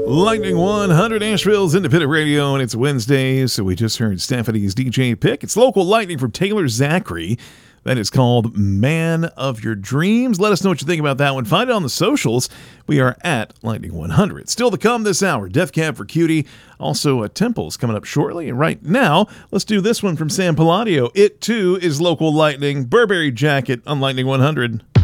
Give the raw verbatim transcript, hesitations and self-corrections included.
Lightning one hundred, Asheville's Independent Radio, and it's Wednesday, so we just heard Stephanie's D J pick. It's local lightning from Taylor Zachary. That is called Man of Your Dreams. Let us know what you think about that one. Find it on the socials. We are at Lightning one hundred. Still to come this hour, Death Cab for Cutie. Also, a Temple's coming up shortly. And right now, let's do this one from Sam Palladio. It, too, is local lightning. Burberry Jacket on Lightning one hundred.